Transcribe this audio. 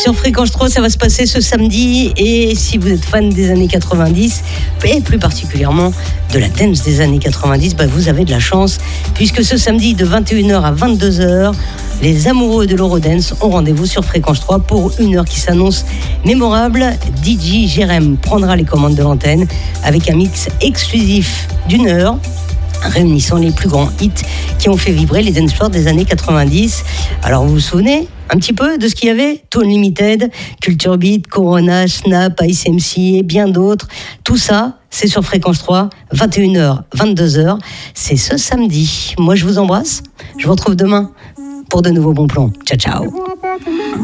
Sur Fréquence 3, ça va se passer ce samedi. Et si vous êtes fan des années 90, et plus particulièrement de la dance des années 90, vous avez de la chance, puisque ce samedi de 21h à 22h, les amoureux de l'Eurodance ont rendez-vous sur Fréquence 3 pour une heure qui s'annonce mémorable. DJ Jérém prendra les commandes de l'antenne avec un mix exclusif d'une heure, réunissant les plus grands hits qui ont fait vibrer les dance floors des années 90. Alors vous vous souvenez un petit peu de ce qu'il y avait? Tone Limited, Culture Beat, Corona, Snap, Ice MC et bien d'autres. Tout ça, c'est sur Fréquence 3, 21h, 22h. C'est ce samedi. Moi, je vous embrasse. Je vous retrouve demain pour de nouveaux bons plans. Ciao, ciao.